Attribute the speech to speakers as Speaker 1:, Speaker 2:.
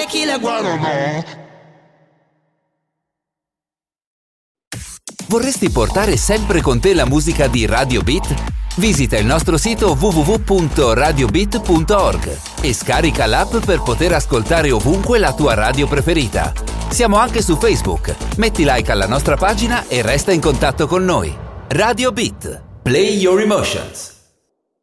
Speaker 1: tequila, guaraná.
Speaker 2: Vorresti portare sempre con te la musica di Radio Beat? Visita il nostro sito www.radiobeat.org e scarica l'app per poter ascoltare ovunque la tua radio preferita. Siamo anche su Facebook. Metti like alla nostra pagina e resta in contatto con noi. Radio Beat. Play your emotions.